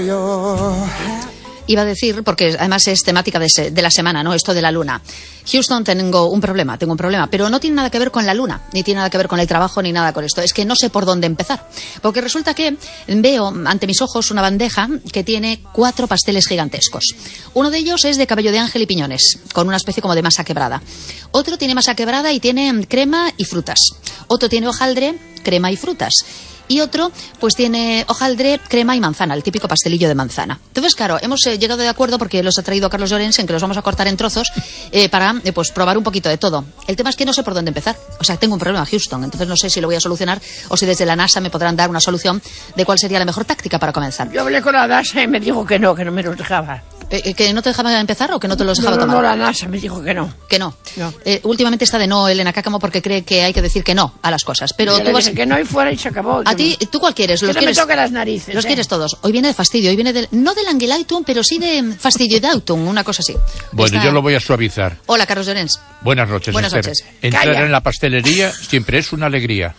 Iba a decir, porque además es temática de la semana, ¿no? Esto de la luna. Houston, tengo un problema, pero no tiene nada que ver con la luna, ni tiene nada que ver con el trabajo, ni nada con esto. Es que no sé por dónde empezar. Porque resulta que veo ante mis ojos una bandeja que tiene 4 pasteles gigantescos. Uno de ellos es de cabello de ángel y piñones, con una especie como de masa quebrada. Otro tiene masa quebrada y tiene crema y frutas. Otro tiene hojaldre, crema y frutas. Y otro, pues tiene hojaldre, crema y manzana, el típico pastelillo de manzana. Entonces, claro, hemos llegado de acuerdo porque los ha traído Carlos Llorens en que los vamos a cortar en trozos para pues probar un poquito de todo. El tema es que no sé por dónde empezar. O sea, tengo un problema en Houston, entonces no sé si lo voy a solucionar o si desde la NASA me podrán dar una solución de cuál sería la mejor táctica para comenzar. Yo hablé con la NASA y me dijo que no me los dejaba. ¿Que no te dejaba empezar o que no te los dejaba tomar? No, la NASA me dijo que no. Que no. Últimamente está de no Elena Cáccamo porque cree que hay que decir que no a las cosas. Pero tú vas... que no y fuera y se acabó. ¿A ti? ¿Tú cuál quieres? Que no me toque las narices. Los quieres todos. Hoy viene de fastidio, hoy viene no del Angelaitum, pero sí de Fastidiodautum, una cosa así. Bueno, yo lo voy a suavizar. Hola, Carlos Llorens. Buenas noches, Buenas Esther. noches. Entrar Calla. en la pastelería siempre es una alegría.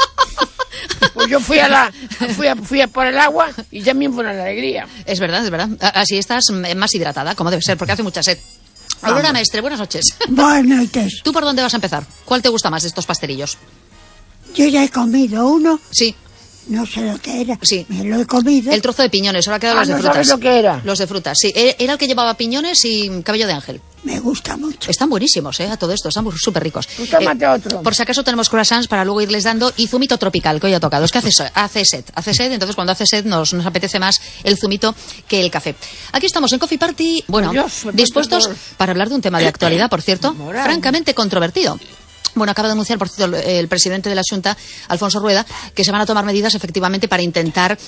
Pues yo fui a por el agua y también fue una alegría. Es verdad, es verdad. Así estás más hidratada, como debe ser, porque hace mucha sed. Aurora Maestre, buenas noches. Buenas noches. ¿Tú por dónde vas a empezar? ¿Cuál te gusta más de estos pastelillos? Yo ya he comido uno. Sí. No sé lo que era. Sí. Me lo he comido. El trozo de piñones, ahora quedan los de ¿no frutas. sabes lo que era? Los de frutas, sí. Era el que llevaba piñones y cabello de ángel. Me gusta mucho. Están buenísimos, a todo esto, están súper ricos. Pues tómate otro. Por si acaso tenemos croissants para luego irles dando y zumito tropical, que hoy ha tocado. Es que hace sed, entonces cuando hace sed nos apetece más el zumito que el café. Aquí estamos en Coffee Party, bueno, Dios, dispuestos para hablar de un tema de actualidad, por cierto, Moral. francamente controvertido. Bueno, acaba de anunciar, por cierto, el presidente de la Xunta, Alfonso Rueda, que se van a tomar medidas efectivamente para intentar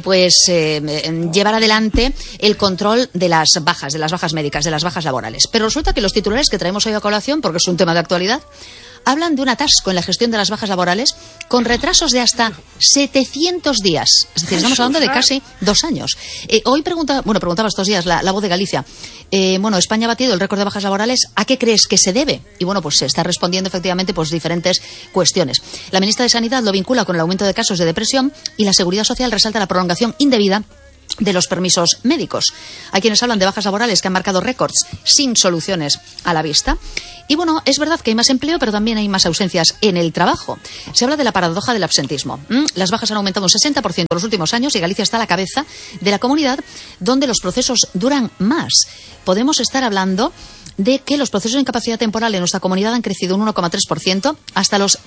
llevar adelante el control de las bajas médicas, de las bajas laborales. Pero resulta que los titulares que traemos hoy a colación, porque es un tema de actualidad, hablan de un atasco en la gestión de las bajas laborales con retrasos de hasta 700 días. Es decir, estamos hablando de casi 2 años. Hoy preguntaba estos días la Voz de Galicia. España ha batido el récord de bajas laborales. ¿A qué crees que se debe? Y bueno, pues se está respondiendo efectivamente pues diferentes cuestiones. La ministra de Sanidad lo vincula con el aumento de casos de depresión y la Seguridad Social resalta la prolongación indebida de los permisos médicos. Hay quienes hablan de bajas laborales que han marcado récords sin soluciones a la vista. Y bueno, es verdad que hay más empleo, pero también hay más ausencias en el trabajo. Se habla de la paradoja del absentismo. Las bajas han aumentado un 60% en los últimos años y Galicia está a la cabeza de la comunidad donde los procesos duran más. Podemos estar hablando de que los procesos de incapacidad temporal en nuestra comunidad han crecido un 1,3% hasta los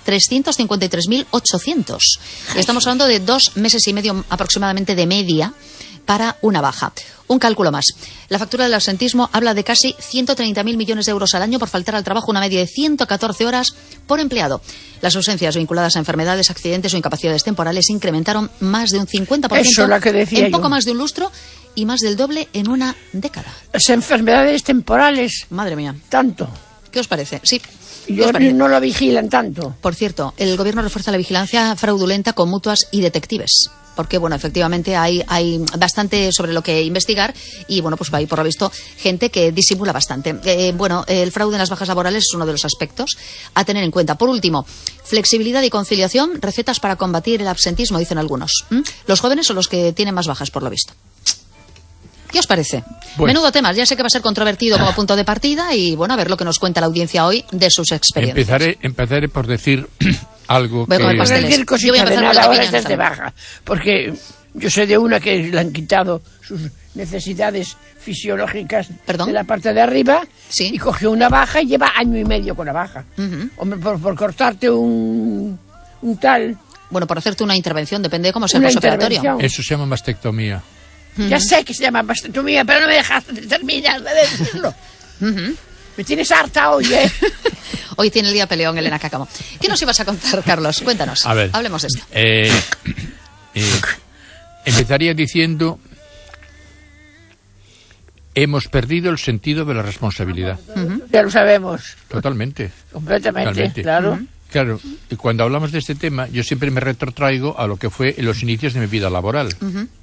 353.800. Estamos hablando de 2 meses y medio aproximadamente de media para una baja. Un cálculo más. La factura del absentismo habla de casi 130.000 millones de euros al año por faltar al trabajo, una media de 114 horas por empleado. Las ausencias vinculadas a enfermedades, accidentes o incapacidades temporales incrementaron más de un 50% Eso es lo que decía en poco yo. más de un lustro y más del doble en una década. Las enfermedades temporales. Madre mía. Tanto. ¿Qué os parece? Sí. Y no lo vigilan tanto. Por cierto, el gobierno refuerza la vigilancia fraudulenta con mutuas y detectives. Porque, bueno, efectivamente hay bastante sobre lo que investigar y, bueno, pues hay, por lo visto, gente que disimula bastante. El fraude en las bajas laborales es uno de los aspectos a tener en cuenta. Por último, flexibilidad y conciliación, recetas para combatir el absentismo, dicen algunos. Los jóvenes son los que tienen más bajas, por lo visto. ¿Qué os parece? Bueno. Menudo tema, ya sé que va a ser controvertido como punto de partida y, bueno, a ver lo que nos cuenta la audiencia hoy de sus experiencias. Empezaré por decir algo Voy a comer que... pasteles. Cualquier Yo voy a cosita de empezar con nada el de ahora es piñones desde también. baja. Porque yo soy de una que le han quitado sus necesidades fisiológicas ¿Perdón? de la parte de arriba. Sí. Y cogió una baja y lleva 1 año y medio con la baja. Ujú. Hombre, por cortarte un tal... Bueno, por hacerte una intervención, depende de cómo sea el Una posoperatorio. intervención. Eso se llama mastectomía. Ya sé que se llama mastectomía, pero no me dejaste terminar de decirlo. Me tienes harta hoy, ¿eh? Hoy tiene el día peleón, Elena Cáccamo. ¿Qué nos ibas a contar, Carlos? Cuéntanos. A ver. Hablemos de esto. Empezaría diciendo: hemos perdido el sentido de la responsabilidad. Ya lo sabemos. Totalmente. Completamente, claro. Claro, y cuando hablamos de este tema, yo siempre me retrotraigo a lo que fue en los inicios de mi vida laboral.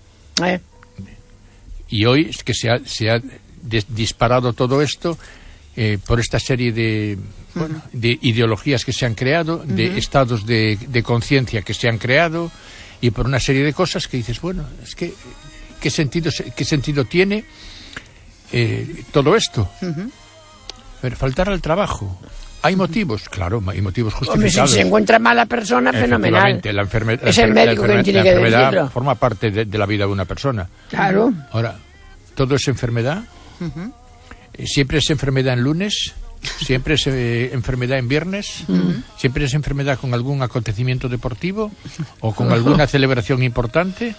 Y hoy es que se ha disparado todo esto por esta serie de ideologías que se han creado, de estados de conciencia que se han creado, y por una serie de cosas que dices, bueno, es que qué sentido tiene todo esto. Pero faltar al trabajo. ¿Hay motivos? Claro, hay motivos justificados. Si se encuentra mala persona, fenomenal. La enfermedad, es el médico quien tiene que decirlo. Forma parte de la vida de una persona. Claro. Ahora, ¿todo es enfermedad? ¿Siempre es enfermedad en lunes? ¿Siempre es enfermedad en viernes? ¿Siempre es enfermedad con algún acontecimiento deportivo? ¿O con alguna celebración importante?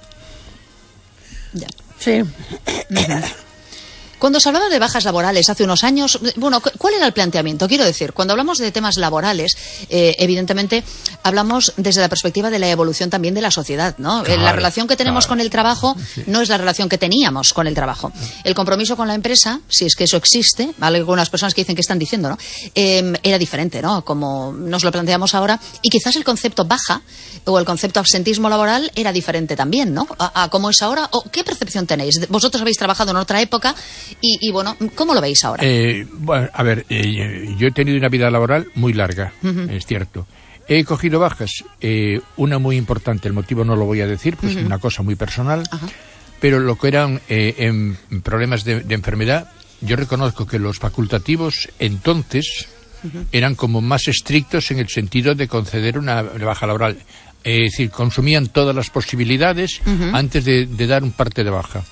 Ya. Sí. Cuando se hablaba de bajas laborales hace unos años, bueno, ¿cuál era el planteamiento? Quiero decir, cuando hablamos de temas laborales, evidentemente hablamos desde la perspectiva de la evolución también de la sociedad, ¿no? Claro, la relación que tenemos con el trabajo no es la relación que teníamos con el trabajo. El compromiso con la empresa, si es que eso existe, hay algunas personas que dicen que están diciendo, ¿no? Era diferente, ¿no? Como nos lo planteamos ahora, y quizás el concepto baja o el concepto absentismo laboral era diferente también, ¿no? A cómo es ahora, o ¿qué percepción tenéis? Vosotros habéis trabajado en otra época. Y bueno, ¿cómo lo veis ahora? Bueno, a ver, yo he tenido una vida laboral muy larga, es cierto. He cogido bajas, una muy importante, el motivo no lo voy a decir, pues una cosa muy personal, pero lo que eran en problemas de enfermedad, yo reconozco que los facultativos entonces eran como más estrictos en el sentido de conceder una baja laboral. Es decir, consumían todas las posibilidades antes de dar un parte de baja.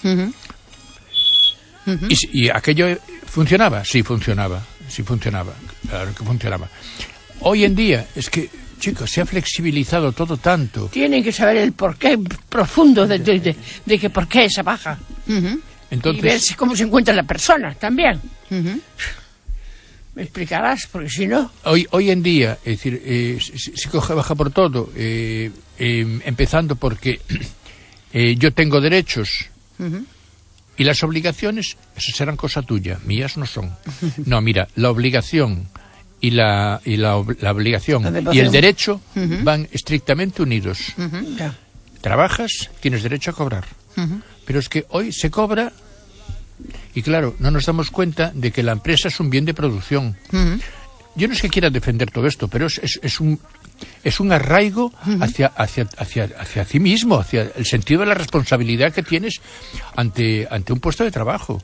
¿Y aquello funcionaba? Sí funcionaba, claro que funcionaba. Hoy en día, es que, chicos, se ha flexibilizado todo tanto. Tienen que saber el porqué profundo de que por qué esa baja. Entonces, y ver cómo se encuentra la persona también. ¿Me explicarás? Porque si no... Hoy en día, es decir, se coge baja por todo, empezando porque yo tengo derechos... Y las obligaciones, esas serán cosa tuya, mías no son. No, mira, la obligación y la obligación y el derecho van estrictamente unidos. Trabajas, tienes derecho a cobrar. Pero es que hoy se cobra y claro, no nos damos cuenta de que la empresa es un bien de producción. Yo no es que quiera defender todo esto, pero es un arraigo hacia ti mismo, hacia el sentido de la responsabilidad que tienes ante un puesto de trabajo.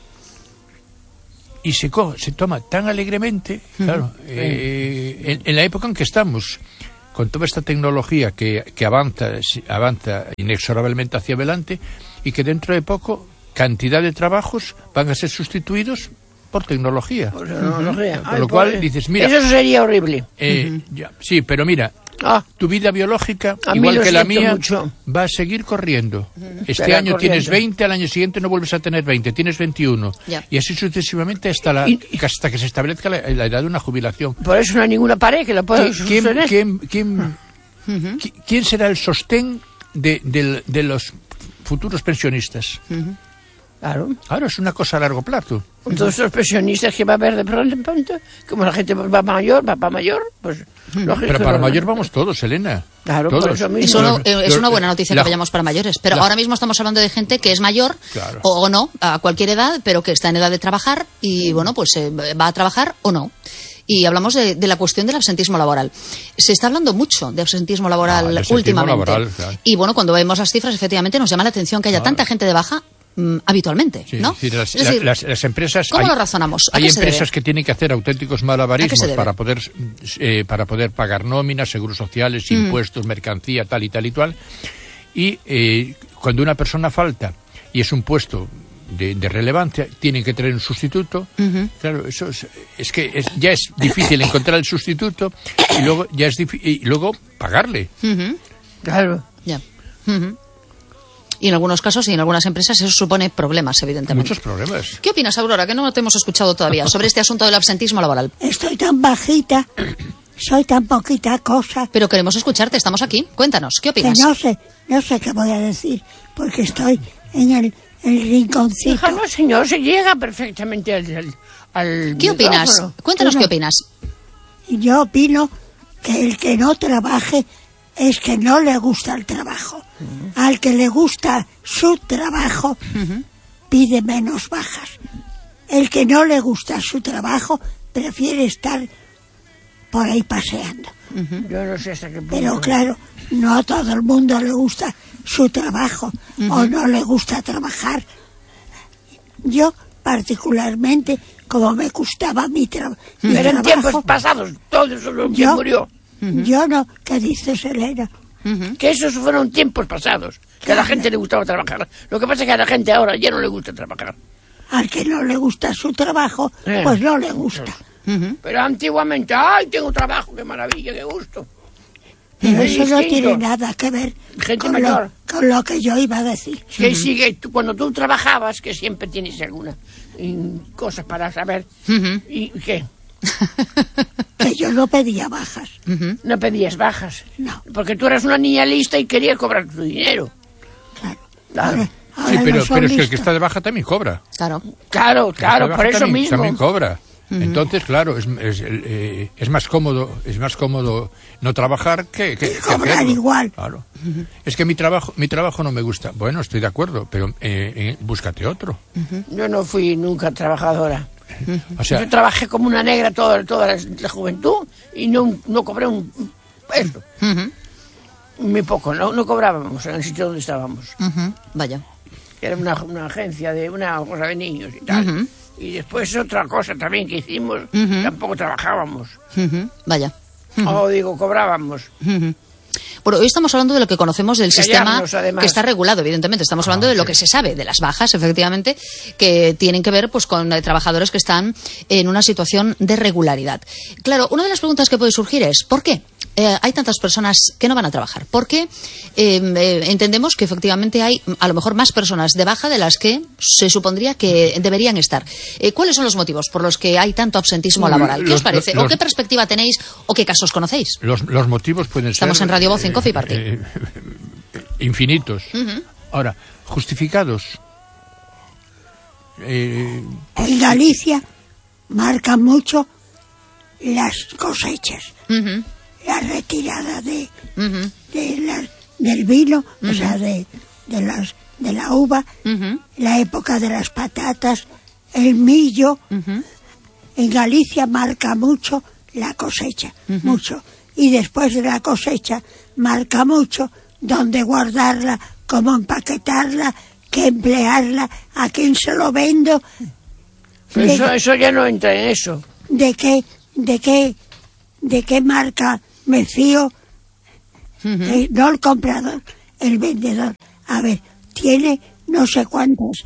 Y se toma tan alegremente, claro, en la época en que estamos, con toda esta tecnología que avanza inexorablemente hacia adelante, y que dentro de poco cantidad de trabajos van a ser sustituidos por tecnología. Por tecnología. Con lo cual dices, mira... Eso sería horrible. Sí, pero mira, tu vida biológica, igual que la mía, va a seguir corriendo. Este año tienes 20, al año siguiente no vuelves a tener 20, tienes 21. Y así sucesivamente hasta que se establezca la edad de una jubilación. Por eso no hay ninguna pared que lo pueda sostener. ¿Quién será el sostén de los futuros pensionistas? Claro, es una cosa a largo plazo. Todos los pensionistas que va a haber de pronto, como la gente va para mayor, pues lógico. Pero para mayor vamos todos, Elena. Claro, todos. Por eso mismo. Es una buena noticia que vayamos para mayores, pero ahora mismo estamos hablando de gente que es mayor o no, a cualquier edad, pero que está en edad de trabajar y bueno, pues va a trabajar o no. Y hablamos de la cuestión del absentismo laboral. Se está hablando mucho de absentismo laboral últimamente. Y bueno, cuando vemos las cifras, efectivamente nos llama la atención que haya tanta gente de baja habitualmente, ¿no? Sí, las empresas... ¿Cómo lo razonamos? Hay empresas que tienen que hacer auténticos malabarismos para poder pagar nóminas, seguros sociales, impuestos, mercancía, tal y tal y tal. Y cuando una persona falta y es un puesto de relevancia, tienen que tener un sustituto. Claro, eso es que ya es difícil encontrar el sustituto y luego ya es y luego pagarle. Claro. Ya. Y en algunos casos y en algunas empresas eso supone problemas, evidentemente. Muchos problemas. ¿Qué opinas, Aurora, que no te hemos escuchado todavía, sobre este asunto del absentismo laboral? Estoy tan bajita, soy tan poquita cosa. Pero queremos escucharte, estamos aquí. Cuéntanos, ¿qué opinas? Que no sé qué voy a decir, porque estoy en el rinconcito. Déjalo, señor, se llega perfectamente al ¿Qué opinas? micrófono. Cuéntanos qué opinas. Yo opino que el que no trabaje es que no le gusta el trabajo. Al que le gusta su trabajo, pide menos bajas. El que no le gusta su trabajo, prefiere estar por ahí paseando. Yo no sé hasta qué punto. Pero claro, no a todo el mundo le gusta su trabajo o no le gusta trabajar. Yo, particularmente, como me gustaba mi trabajo... Pero en tiempos pasados, todo eso ya murió. Yo no, ¿qué dices, Elena? Que esos fueron tiempos pasados, que a la gente le gustaba trabajar. Lo que pasa es que a la gente ahora ya no le gusta trabajar. Al que no le gusta su trabajo, pues no le gusta. Pero antiguamente, ¡ay, tengo trabajo! ¡Qué maravilla, qué gusto! Pero eso no tiene nada que ver con lo que yo iba a decir. Que sigue, cuando tú trabajabas, que siempre tienes alguna cosas para saber. ¿Y qué? Que yo no pedía bajas. No pedías bajas. No. Porque tú eras una niña lista y querías cobrar tu dinero. Claro. Ahora Sí, pero no son es que el listos. que está de baja también cobra. Claro. Claro, El que está de por baja eso también, mismo. también cobra. Entonces, claro, es más cómodo no trabajar que cobrar hacerlo. igual. Claro. Es que mi trabajo no me gusta. Bueno, estoy de acuerdo, pero búscate otro. Yo no fui nunca trabajadora. O sea, Yo trabajé como una negra toda la juventud y no cobré un peso. Muy poco, no cobrábamos en el sitio donde estábamos. Vaya. Era una agencia de una cosa de niños y tal. Y después otra cosa también que hicimos, tampoco trabajábamos. Vaya. O digo, cobrábamos. Bueno, hoy estamos hablando de lo que conocemos del sistema Callarnos, además. que está regulado, evidentemente. Estamos hablando de lo que se sabe, de las bajas, efectivamente, que tienen que ver pues con trabajadores que están en una situación de regularidad. Claro, una de las preguntas que puede surgir es, ¿por qué hay tantas personas que no van a trabajar? ¿Por qué entendemos que efectivamente hay a lo mejor más personas de baja de las que se supondría que deberían estar? ¿Cuáles son los motivos por los que hay tanto absentismo laboral? ¿Qué os parece? ¿O qué perspectiva tenéis o qué casos conocéis? los motivos pueden ser... Estamos en Radio Voz, en Coffee Party. Infinitos. Ahora, justificados. En Galicia marcan mucho las cosechas. La retirada del vino, o sea, de la uva, la época de las patatas, el millo. En Galicia marca mucho la cosecha, mucho. Y después de la cosecha marca mucho dónde guardarla, cómo empaquetarla, qué emplearla, a quién se lo vendo. Eso ya no entra en eso. ¿De qué marca me fío? No el comprador, el vendedor. A ver, tiene no sé cuántas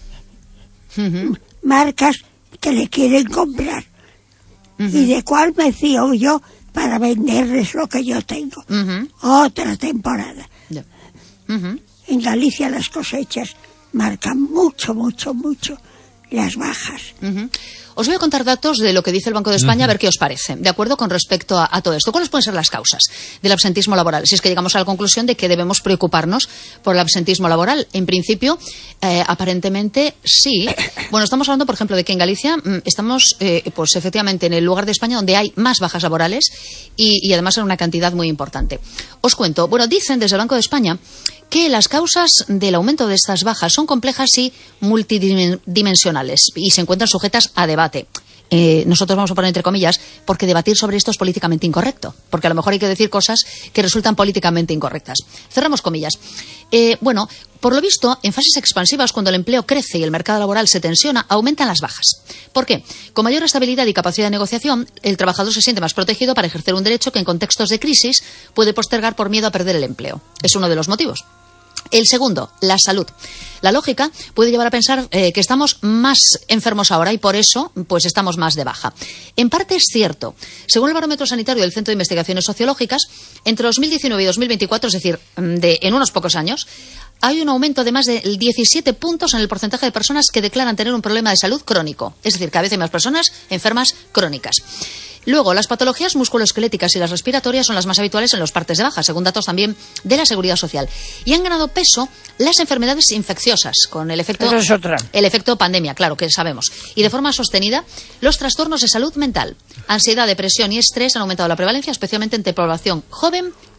marcas que le quieren comprar. ¿Y de cuál me fío yo para venderles lo que yo tengo? Otra temporada. En Galicia las cosechas marcan mucho las bajas. Os voy a contar datos de lo que dice el Banco de España, a ver qué os parece, ¿de acuerdo? Con respecto a todo esto. ¿Cuáles pueden ser las causas del absentismo laboral? Si es que llegamos a la conclusión de que debemos preocuparnos por el absentismo laboral. En principio, aparentemente, sí. Bueno, estamos hablando, por ejemplo, de que en Galicia estamos, pues efectivamente, en el lugar de España donde hay más bajas laborales y además en una cantidad muy importante. Os cuento. Bueno, dicen desde el Banco de España que las causas del aumento de estas bajas son complejas y multidimensionales y se encuentran sujetas a debate. Nosotros vamos a poner entre comillas, porque debatir sobre esto es políticamente incorrecto, porque a lo mejor hay que decir cosas que resultan políticamente incorrectas. Cerramos comillas. Bueno, por lo visto, en fases expansivas, cuando el empleo crece y el mercado laboral se tensiona, aumentan las bajas. ¿Por qué? Con mayor estabilidad y capacidad de negociación, el trabajador se siente más protegido para ejercer un derecho que en contextos de crisis puede postergar por miedo a perder el empleo. Es uno de los motivos. El segundo, la salud. La lógica puede llevar a pensar que estamos más enfermos ahora y por eso pues estamos más de baja. En parte es cierto. Según el barómetro sanitario del Centro de Investigaciones Sociológicas, entre 2019 y 2024, es decir, en unos pocos años, hay un aumento de más de 17 puntos en el porcentaje de personas que declaran tener un problema de salud crónico. Es decir, cada vez hay más personas enfermas crónicas. Luego, las patologías musculoesqueléticas y las respiratorias son las más habituales en los partes de baja, según datos también de la Seguridad Social. Y han ganado peso las enfermedades infecciosas, con el efecto, Eso es otra. el efecto pandemia, claro, que sabemos. Y de forma sostenida, los trastornos de salud mental, ansiedad, depresión y estrés han aumentado la prevalencia, especialmente entre población joven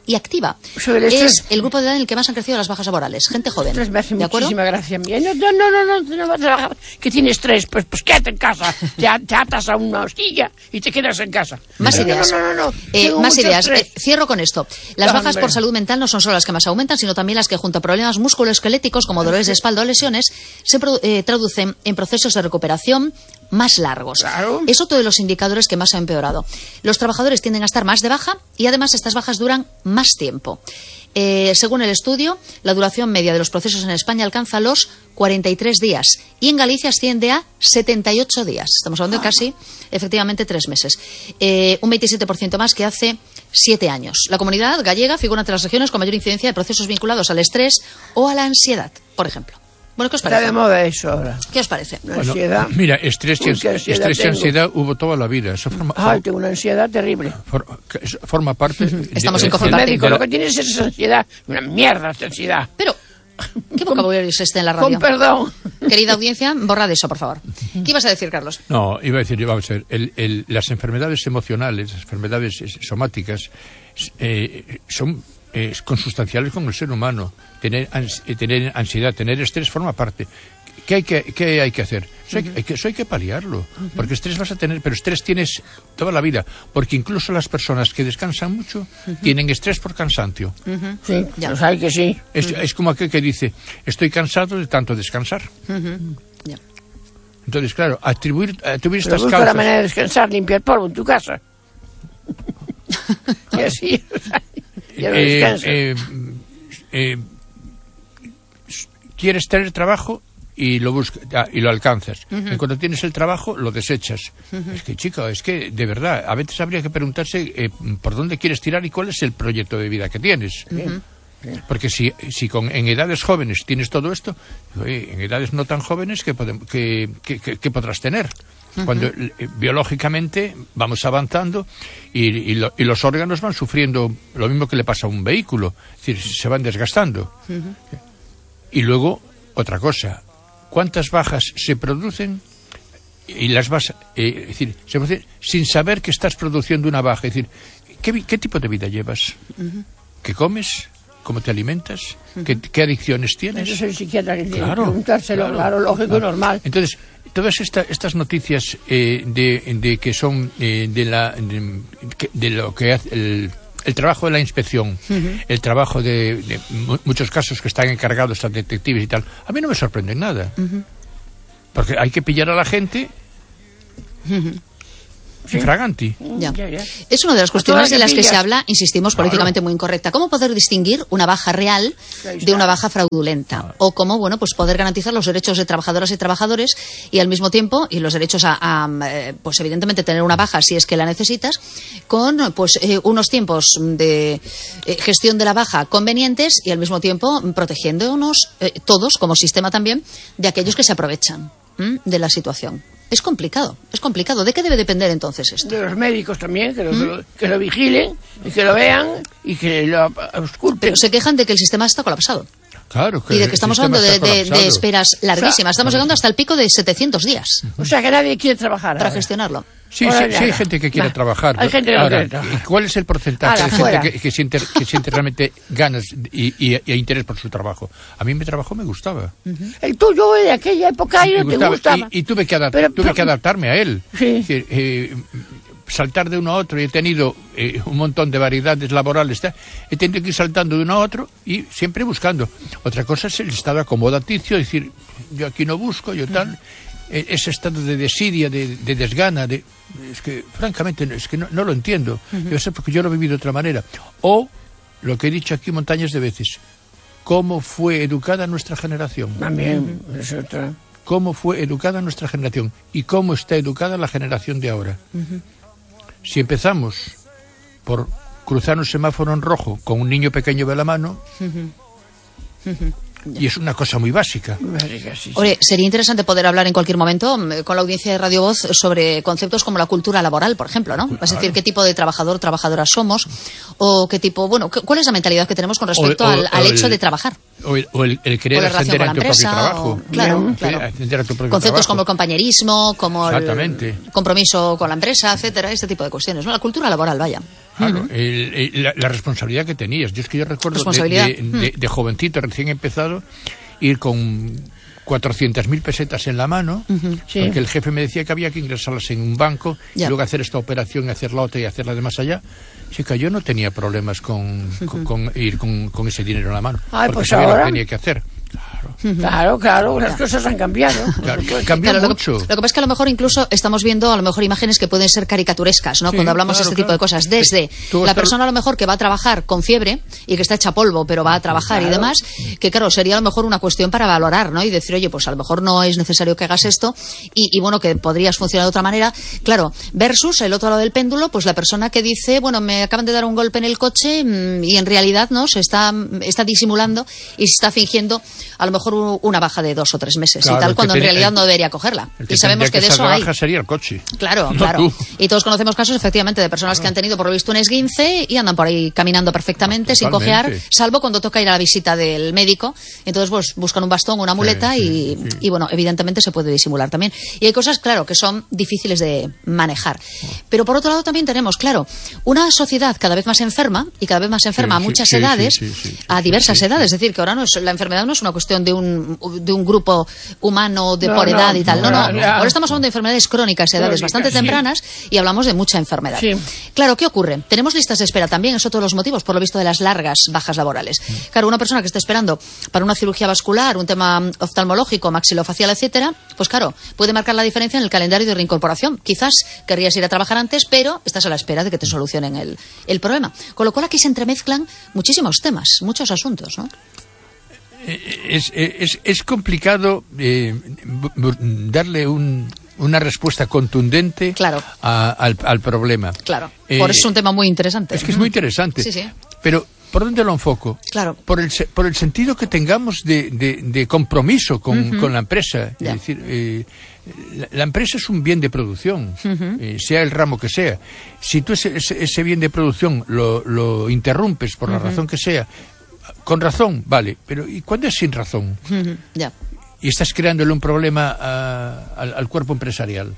y activa. Es el grupo de edad en el que más han crecido las bajas laborales, gente joven. Me hace ¿de acuerdo? muchísima gracia a mí. No va a trabajar. Que tienes estrés, pues quédate en casa. Te atas a una hostilla y te quedas en casa. Más ideas. Más ideas. Cierro con esto. Las bajas por salud mental no son solo las que más aumentan, sino también las que, junto a problemas musculoesqueléticos como dolores de espalda o lesiones, se traducen en procesos de recuperación más largos. Claro. Es otro de los indicadores que más ha empeorado. Los trabajadores tienden a estar más de baja y además estas bajas duran más tiempo. Según el estudio, la duración media de los procesos en España alcanza los 43 días y en Galicia asciende a 78 días. Estamos hablando de casi, efectivamente, 3 meses. Un 27% más que hace 7 años. La comunidad gallega figura entre las regiones con mayor incidencia de procesos vinculados al estrés o a la ansiedad, por ejemplo. Bueno, ¿qué os parece? Está de moda eso ahora. ¿Qué os parece? Bueno, mira, estrés y ansiedad hubo toda la vida. Eso tengo una ansiedad terrible. Forma parte... Estamos en el médico lo que tienes es ansiedad. Una mierda esta ansiedad. Pero, ¿qué vocabulario es este en la radio? Con perdón. Querida audiencia, borrad eso, por favor. ¿Qué ibas a decir, Carlos? No, iba a decir, vamos a ver, las enfermedades emocionales, las enfermedades somáticas, son consustanciales con el ser humano. Tener ansiedad, tener estrés forma parte. ¿Qué hay que hacer? Eso hay que paliarlo. Porque estrés vas a tener, pero estrés tienes toda la vida. Porque incluso las personas que descansan mucho tienen estrés por cansancio. Sí, ya. Pues hay que sí. Es como aquel que dice, estoy cansado de tanto descansar. Ya. Entonces, claro, atribuir estas busca causas... la manera de descansar, limpiar polvo en tu casa. Y así, ya no descansas. Quieres tener trabajo y lo buscas y lo alcanzas. Y cuando tienes el trabajo lo desechas. Es que, chico, de verdad, a veces habría que preguntarse por dónde quieres tirar y cuál es el proyecto de vida que tienes. Porque si en edades jóvenes tienes todo esto, en edades no tan jóvenes, ¿qué podrás tener? Cuando biológicamente vamos avanzando y los órganos van sufriendo lo mismo que le pasa a un vehículo, es decir, se van desgastando. Y luego, otra cosa, ¿cuántas bajas se producen? Y las vas, es decir, se producen sin saber que estás produciendo una baja. Es decir, ¿qué tipo de vida llevas? ¿Qué comes? ¿Cómo te alimentas? ¿Qué adicciones tienes? Eso es el psiquiatra que tiene que preguntárselo, claro, lógico y normal. Entonces, todas estas noticias de que son de lo que hace el trabajo de la inspección, el trabajo de muchos casos que están encargados a detectives y tal, a mí no me sorprende nada. Porque hay que pillar a la gente infraganti. Ya. Es una de las cuestiones de las que se habla, insistimos, políticamente muy incorrecta. ¿Cómo poder distinguir una baja real de una baja fraudulenta? O cómo, pues poder garantizar los derechos de trabajadoras y trabajadores y al mismo tiempo, y los derechos pues evidentemente tener una baja si es que la necesitas, con pues unos tiempos de gestión de la baja convenientes y al mismo tiempo protegiéndonos todos, como sistema también, de aquellos que se aprovechan de la situación. Es complicado. ¿De qué debe depender entonces esto? De los médicos también, que lo vigilen y que lo vean y que lo ausculten. Pero se quejan de que el sistema está colapsado. Claro. Y de que estamos hablando de esperas larguísimas. Estamos llegando hasta el pico de 700 días. O sea, que nadie quiere trabajar para gestionarlo. Sí, hay gente que quiere trabajar. Hay gente que no quiere trabajar. ¿Cuál es el porcentaje de gente que siente realmente ganas y interés por su trabajo? A mí mi trabajo me gustaba. El tuyo de aquella época no te gustaba. Y tuve que adaptarme a él. Sí. Es decir, saltar de uno a otro, y he tenido un montón de variedades laborales, he tenido que ir saltando de uno a otro y siempre buscando. Otra cosa es el estado acomodaticio, es decir, yo aquí no busco, yo tal, ese estado de desidia, de desgana, es que francamente es que no lo entiendo. Debe ser porque yo lo he vivido de otra manera. O lo que he dicho aquí montañas de veces, cómo fue educada nuestra generación. También, es otra. Cómo fue educada nuestra generación y cómo está educada la generación de ahora. Si empezamos por cruzar un semáforo en rojo con un niño pequeño de la mano, y es una cosa muy básica. Sí. Oye, sería interesante poder hablar en cualquier momento con la audiencia de Radio Voz sobre conceptos como la cultura laboral, por ejemplo, ¿no? Es decir, qué tipo de trabajador o trabajadora somos, o qué tipo, cuál es la mentalidad que tenemos con respecto al hecho de trabajar. O el querer ascender a tu propio trabajo. Claro. Conceptos como el compañerismo, como el compromiso con la empresa, etcétera, este tipo de cuestiones, ¿no? La cultura laboral, vaya. Claro, la responsabilidad que tenías. Yo es que yo recuerdo de jovencito, recién empezado, ir con 400.000 pesetas en la mano, porque el jefe me decía que había que ingresarlas en un banco y luego hacer esta operación y hacer la otra y hacerla de más allá. Chica, yo no tenía problemas con ir con ese dinero en la mano, porque pues sabía ahora lo que tenía que hacer. Claro, las cosas han cambiado. Cambió mucho. Lo que pasa es que a lo mejor incluso estamos viendo imágenes que pueden ser caricaturescas, ¿no? Cuando hablamos de este tipo de cosas. Desde la persona a lo mejor que va a trabajar con fiebre y que está hecha polvo, pero va a trabajar y demás, que claro, sería a lo mejor una cuestión para valorar, ¿no? Y decir, oye, pues a lo mejor no es necesario que hagas esto y bueno, que podrías funcionar de otra manera. Claro, versus el otro lado del péndulo, pues la persona que dice, bueno, me acaban de dar un golpe en el coche y en realidad, ¿no? Se está disimulando y se está fingiendo a lo mejor una baja de 2 o 3 meses y tal, cuando en realidad no debería cogerla. Y sabemos que de eso hay. Baja sería el coche. Claro. Y todos conocemos casos, efectivamente, de personas que han tenido por lo visto un esguince y andan por ahí caminando perfectamente, sin cojear, salvo cuando toca ir a la visita del médico. Entonces, pues buscan un bastón, una muleta y bueno, evidentemente se puede disimular también. Y hay cosas, claro, que son difíciles de manejar. Pero por otro lado también tenemos, claro, una sociedad cada vez más enferma y cada vez más enferma a muchas edades, a diversas edades. Es decir, que ahora la enfermedad no es una cuestión de un grupo humano por edad y tal. No. Ahora estamos hablando de enfermedades crónicas a edades bastante tempranas y hablamos de mucha enfermedad. Claro, ¿qué ocurre? Tenemos listas de espera también, eso todos los motivos, por lo visto, de las largas bajas laborales. Claro, una persona que esté esperando para una cirugía vascular, un tema oftalmológico, maxilofacial, etcétera, pues claro, puede marcar la diferencia en el calendario de reincorporación. Quizás querrías ir a trabajar antes, pero estás a la espera de que te solucionen el problema. Con lo cual aquí se entremezclan muchísimos temas, muchos asuntos, ¿no? Es complicado darle una respuesta contundente al problema. Claro, por eso es un tema muy interesante. Es que es muy interesante. Sí. Pero, ¿por dónde lo enfoco? Claro. Por el sentido que tengamos de compromiso con la empresa. Es decir, la empresa es un bien de producción, sea el ramo que sea. Si tú ese bien de producción lo interrumpes por la razón que sea, con razón, vale, pero ¿y cuándo es sin razón? Y estás creándole un problema al cuerpo empresarial.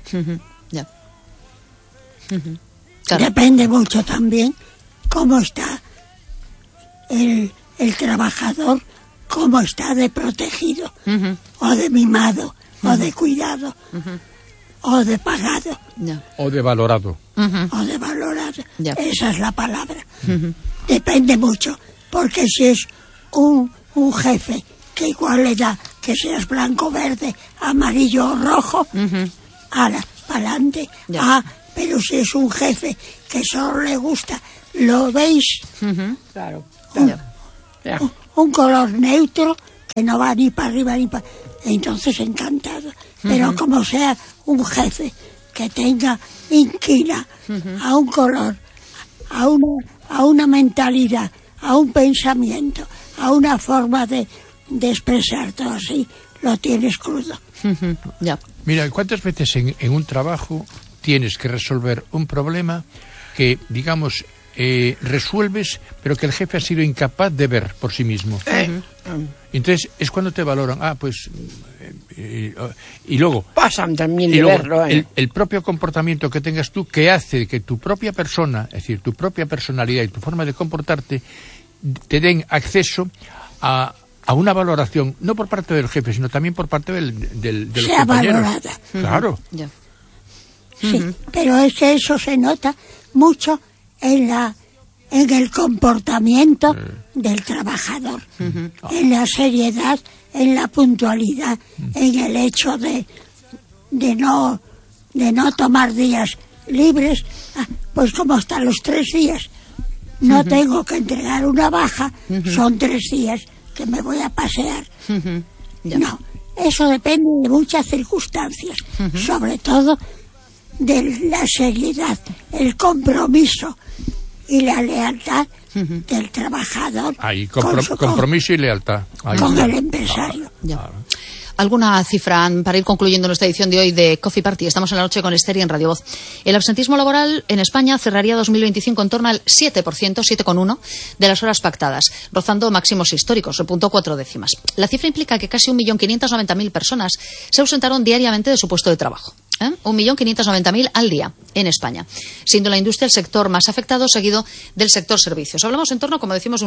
Claro. Depende mucho también cómo está el trabajador, cómo está de protegido, o de mimado, o de cuidado, o de pagado. O de valorado. O de valorado. Esa es la palabra. Depende mucho. Porque si es un jefe que igual le da que seas blanco, verde, amarillo o rojo, para adelante. Pero si es un jefe que solo le gusta, ¿lo veis? Claro. Un color neutro que no va ni para arriba ni para... Entonces encantado. Pero como sea un jefe que tenga inquina a un color, a una mentalidad, a un pensamiento, a una forma de expresar todo así, lo tienes crudo. Mira, ¿cuántas veces en un trabajo tienes que resolver un problema que, digamos, resuelves, pero que el jefe ha sido incapaz de ver por sí mismo? Entonces es cuando te valoran. Y luego pasan también de verlo. El propio comportamiento que tengas tú, que hace que tu propia persona, es decir, tu propia personalidad y tu forma de comportarte, te den acceso a una valoración, no por parte del jefe, sino también por parte de los sea compañeros. Valorada. Claro. Sí, pero es que eso se nota mucho en el comportamiento del trabajador, en la seriedad, en la puntualidad, en el hecho de no tomar días libres, pues como hasta los 3 días no tengo que entregar una baja, son 3 días que me voy a pasear. No, eso depende de muchas circunstancias, sobre todo de la seriedad, el compromiso y la lealtad del trabajador. Compromiso y lealtad. Con el empresario. ¿Alguna cifra para ir concluyendo nuestra edición de hoy de Coffee Party? Estamos en la noche con Esther y en Radio Voz. El absentismo laboral en España cerraría 2025 en torno al 7%, 7,1% de las horas pactadas, rozando máximos históricos, repuntó 4 décimas. La cifra implica que casi 1.590.000 personas se ausentaron diariamente de su puesto de trabajo. 1.590.000 al día en España, siendo la industria el sector más afectado, seguido del sector servicios. Hablamos en torno, como decimos, un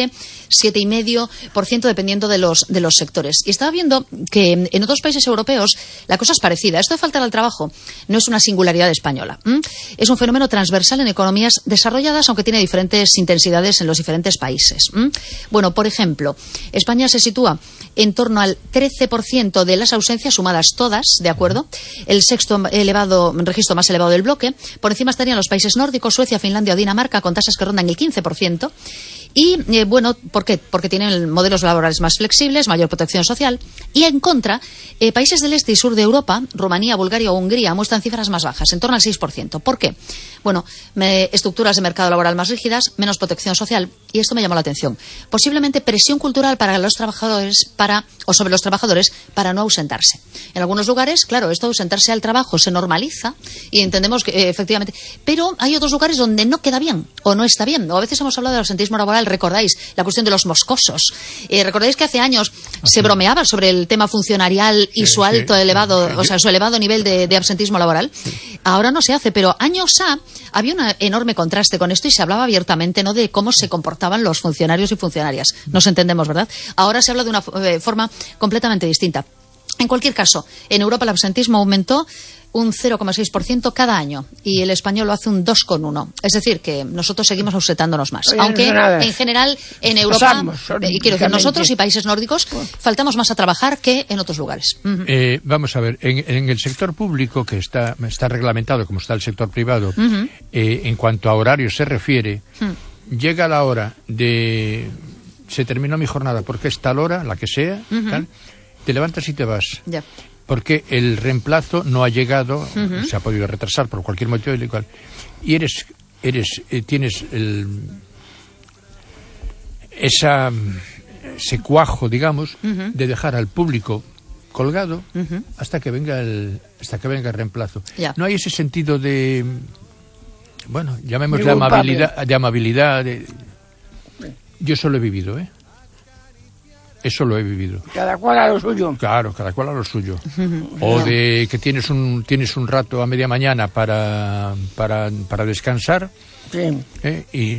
7,5% dependiendo de los sectores. Y estaba viendo que en otros países europeos la cosa es parecida. Esto de faltar al trabajo no es una singularidad española. Es un fenómeno transversal en economías desarrolladas, aunque tiene diferentes intensidades en los diferentes países. Bueno, por ejemplo, España se sitúa en torno al 13% de las ausencias sumadas todas, ¿de acuerdo? El sexto registro más elevado del bloque. Por encima estarían los países nórdicos, Suecia, Finlandia o Dinamarca, con tasas que rondan el 15%. Y, bueno, ¿por qué? Porque tienen modelos laborales más flexibles, mayor protección social. Y, en contra, países del este y sur de Europa, Rumanía, Bulgaria o Hungría, muestran cifras más bajas, en torno al 6%. ¿Por qué? Bueno, estructuras de mercado laboral más rígidas, menos protección social. Y esto me llamó la atención. Posiblemente presión cultural para los trabajadores o sobre los trabajadores para no ausentarse. En algunos lugares, claro, esto de ausentarse al trabajo se normaliza y entendemos que efectivamente. Pero hay otros lugares donde no queda bien o no está bien. O a veces hemos hablado del absentismo laboral. Recordáis la cuestión de los moscosos. Recordáis que hace años se bromeaba sobre el tema funcionarial y su alto elevado, o sea, su elevado nivel de absentismo laboral. Ahora no se hace, pero años había un enorme contraste con esto y se hablaba abiertamente, ¿no?, de cómo se comportaban los funcionarios y funcionarias. Nos entendemos, ¿verdad? Ahora se habla de una forma completamente distinta. En cualquier caso, en Europa el absentismo aumentó un 0,6% cada año y el español lo hace un 2,1%. Es decir, que nosotros seguimos ausentándonos más. Aunque en general en Europa, y quiero decir, nosotros y países nórdicos faltamos más a trabajar que en otros lugares. Vamos a ver, en el sector público, que está reglamentado como está el sector privado, en cuanto a horarios se refiere, llega la hora de... Se terminó mi jornada porque es tal hora, la que sea, tal, te levantas y te vas. Ya. Porque el reemplazo no ha llegado, se ha podido retrasar por cualquier motivo y tienes ese cuajo, digamos, de dejar al público colgado hasta que venga el reemplazo. Ya. No hay ese sentido de, bueno, llamémosle amabilidad. Yo eso lo he vivido, Eso lo he vivido. Cada cual a lo suyo. Claro, cada cual a lo suyo. O de que tienes un rato a media mañana para descansar. Sí. Y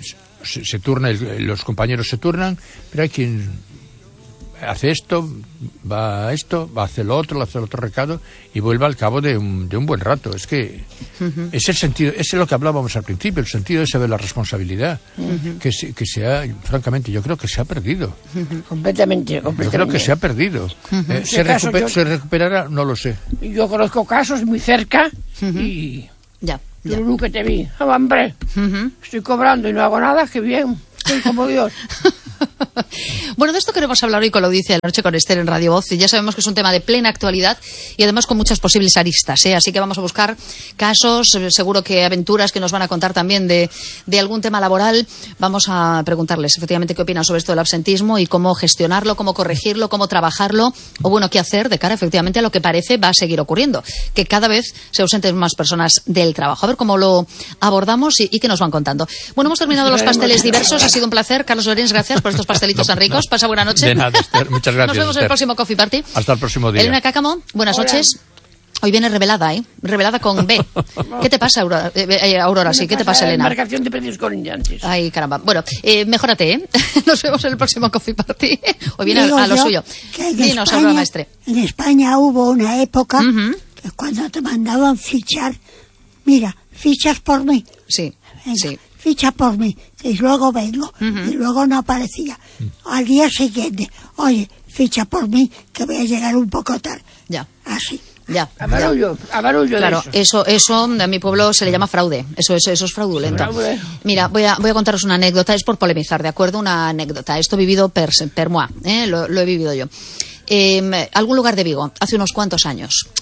se turna, los compañeros se turnan, pero hay quien hace esto, va a hacer lo otro recado y vuelve al cabo de un buen rato. Es que es el sentido, es lo que hablábamos al principio, el sentido ese de la responsabilidad, que francamente, yo creo que se ha perdido. Completamente. Yo creo que se ha perdido. ¿Se recuperará? No lo sé. Yo conozco casos muy cerca y... Ya. Yo que te vi, hombre, estoy cobrando y no hago nada, qué bien, soy como Dios. Bueno, de esto queremos hablar hoy con la audiencia de la noche con Esther en Radio Voz, y ya sabemos que es un tema de plena actualidad y además con muchas posibles aristas, así que vamos a buscar casos, seguro que aventuras que nos van a contar también de algún tema laboral. Vamos a preguntarles efectivamente qué opinan sobre esto del absentismo y cómo gestionarlo, cómo corregirlo, cómo trabajarlo, o bueno, qué hacer de cara efectivamente a lo que parece va a seguir ocurriendo, que cada vez se ausenten más personas del trabajo. A ver cómo lo abordamos y qué nos van contando. Bueno, hemos terminado los pasteles diversos, ha sido un placer. Carlos Llorens, gracias por estos pastelitos tan ricos. Pasa buena noche. De nada, Esther. Muchas gracias. Nos vemos en el próximo Coffee Party. Hasta el próximo día. Elena Cácamo, buenas noches. Hoy viene revelada, Revelada con B. ¿Qué te pasa, Aurora? Sí, ¿qué te pasa, Elena? Marcación de precios con indiantes. Ay, caramba. Bueno, mejórate, Nos vemos en el próximo Coffee Party. Hoy viene a lo suyo. Dinos, Aurora Maestre. En España hubo una época que cuando te mandaban fichar, mira, fichas por mí. Sí, venga, sí. Ficha por mí, y luego vengo, y luego no aparecía. Al día siguiente, oye, ficha por mí, que voy a llegar un poco tarde. Ya. Así. Ya. A barullo. Claro, eso a mi pueblo se le llama fraude. Eso es fraudulento. Mira, voy a contaros una anécdota, es por polemizar, ¿de acuerdo? Una anécdota. Esto vivido per moi, lo he vivido yo. Algún lugar de Vigo, hace unos cuantos años.